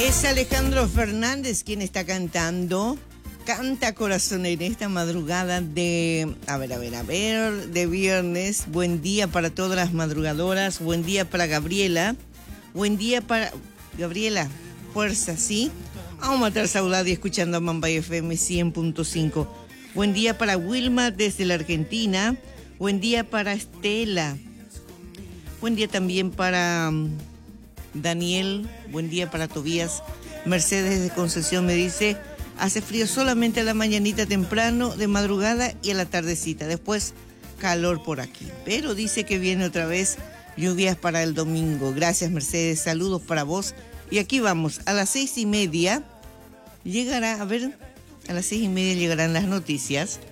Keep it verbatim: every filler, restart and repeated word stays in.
Es Alejandro Fernández quien está cantando. Canta Corazón en esta madrugada de, a ver, a ver, a ver, de viernes. Buen día para todas las madrugadoras. Buen día para Gabriela. Buen día para... Gabriela, fuerza, ¿sí? Vamos a matar saudade escuchando a Mambay F M cien punto cinco. Buen día para Wilma desde la Argentina. Buen día para Estela. Buen día también para um, Daniel. Buen día para Tobías. Mercedes de Concepción me dice, hace frío solamente a la mañanita temprano, de madrugada y a la tardecita. Después calor por aquí. Pero dice que viene otra vez lluvias para el domingo. Gracias, Mercedes. Saludos para vos. Y aquí vamos. A las seis y media llegará, a ver, a las seis y media llegarán las noticias.